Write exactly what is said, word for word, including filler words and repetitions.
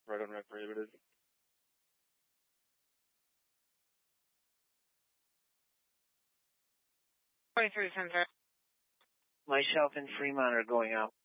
Right on red prohibited. twenty-three center. Myself and Fremont are going out.